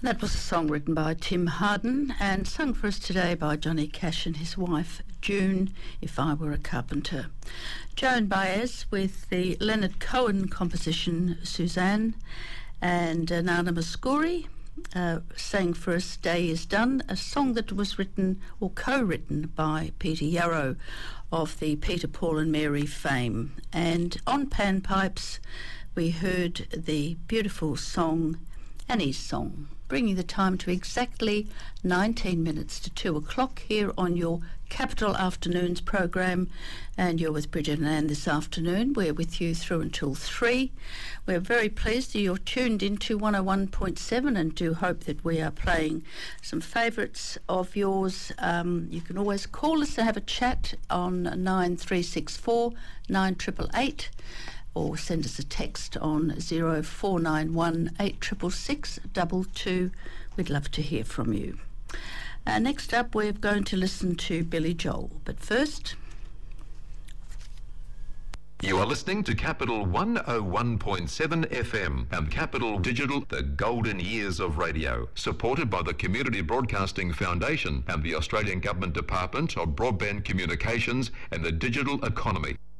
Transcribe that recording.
That was a song written by Tim Harden and sung for us today by Johnny Cash and his wife, June, If I Were a Carpenter. Joan Baez with the Leonard Cohen composition, Suzanne, and Nana Mouskouri sang for us Day Is Done, a song that was written or co-written by Peter Yarrow of the Peter, Paul and Mary fame. And on panpipes we heard the beautiful song Annie's Song, bringing the time to exactly 19 minutes to 2 o'clock here on your Capital Afternoons program. And you're with Bridget and Anne this afternoon. We're with you through until 3. We're very pleased that you're tuned into 101.7 and do hope that we are playing some favourites of yours. You can always call us and have a chat on 9364 9888. Or send us a text on 0491 8666 22. We'd love to hear from you. Next up, we're going to listen to Billy Joel. But first... You are listening to Capital 101.7 FM and Capital Digital, the golden years of radio, supported by the Community Broadcasting Foundation and the Australian Government Department of Broadband Communications and the Digital Economy.